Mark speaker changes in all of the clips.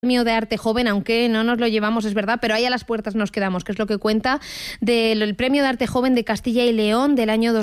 Speaker 1: Premio de Arte Joven, aunque no nos lo llevamos, es verdad, pero ahí a las puertas nos quedamos, que es lo que cuenta del Premio de Arte Joven de Castilla y León del año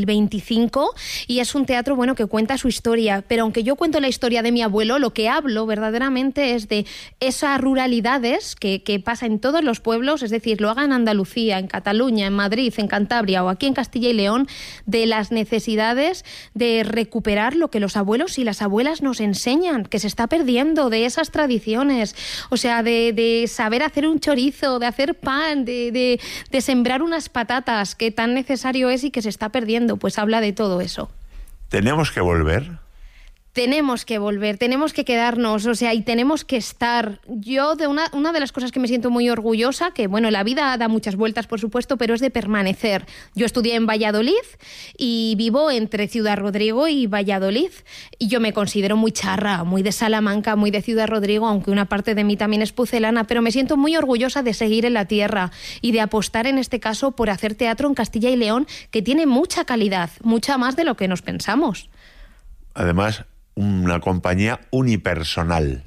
Speaker 1: 2025, y es un teatro, bueno, que cuenta su historia, pero aunque yo cuento la historia de mi abuelo, lo que hablo verdaderamente es de esas ruralidades que pasa en todos los pueblos, es decir, lo haga en Andalucía, en Cataluña, en Madrid, en Cantabria o aquí en Castilla y León, de las necesidades de recuperar lo que los abuelos y las abuelas nos enseñan, que se está perdiendo, de esas tradiciones. O sea, de saber hacer un chorizo, de hacer pan, de sembrar unas patatas, que tan necesario es y que se está perdiendo. Pues habla de todo eso.
Speaker 2: ¿Tenemos que volver?
Speaker 1: Tenemos que volver, tenemos que quedarnos, o sea, y tenemos que estar. Yo, de una de las cosas que me siento muy orgullosa, que bueno, la vida da muchas vueltas, por supuesto, pero es de permanecer. Yo estudié en Valladolid y vivo entre Ciudad Rodrigo y Valladolid. Y yo me considero muy charra, muy de Salamanca, muy de Ciudad Rodrigo, aunque una parte de mí también es pucelana, pero me siento muy orgullosa de seguir en la tierra y de apostar, en este caso, por hacer teatro en Castilla y León, que tiene mucha calidad, mucha más de lo que nos pensamos.
Speaker 2: Además, una compañía unipersonal.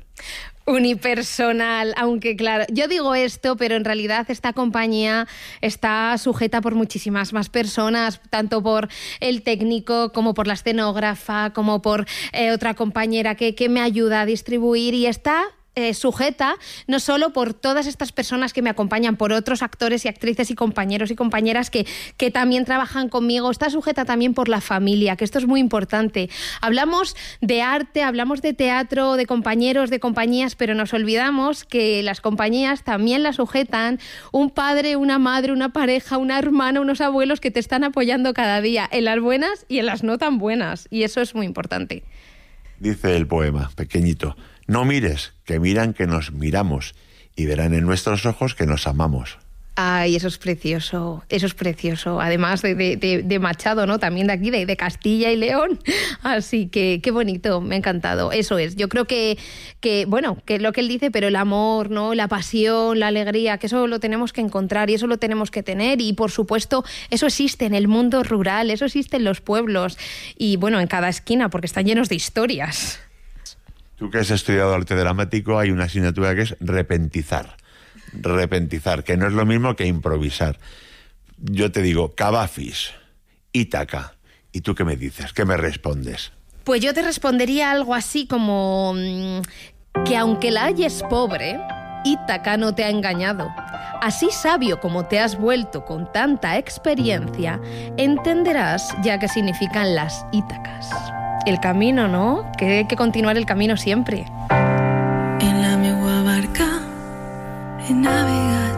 Speaker 1: Unipersonal, aunque claro, yo digo esto, pero en realidad esta compañía está sujeta por muchísimas más personas, tanto por el técnico como por la escenógrafa, como por otra compañera que me ayuda a distribuir, y está sujeta no solo por todas estas personas que me acompañan, por otros actores y actrices y compañeros y compañeras que también trabajan conmigo, está sujeta también por la familia, que esto es muy importante. Hablamos de arte, hablamos de teatro, de compañeros, de compañías, pero nos olvidamos que las compañías también las sujetan un padre, una madre, una pareja, una hermana, unos abuelos que te están apoyando cada día, en las buenas y en las no tan buenas, y eso es muy importante.
Speaker 2: Dice el poema, pequeñito: no mires, que miran que nos miramos, y verán en nuestros ojos que nos amamos.
Speaker 1: Ay, eso es precioso, eso es precioso. Además de Machado, ¿no? También de aquí, de Castilla y León. Así que qué bonito, me ha encantado. Eso es, yo creo que bueno, que es lo que él dice, pero el amor, ¿no? La pasión, la alegría, que eso lo tenemos que encontrar y eso lo tenemos que tener. Y por supuesto, eso existe en el mundo rural, eso existe en los pueblos y bueno, en cada esquina, porque están llenos de historias.
Speaker 2: Tú que has estudiado arte dramático, hay una asignatura que es repentizar, que no es lo mismo que improvisar. Yo te digo, Cavafis, Ítaca, ¿y tú qué me dices? ¿Qué me respondes?
Speaker 1: Pues yo te respondería algo así como que aunque la hayes pobre, Ítaca no te ha engañado. Así sabio como te has vuelto con tanta experiencia, entenderás ya qué significan las Ítacas. El camino, ¿no? Que hay que continuar el camino siempre.
Speaker 3: En la meua barca he navegat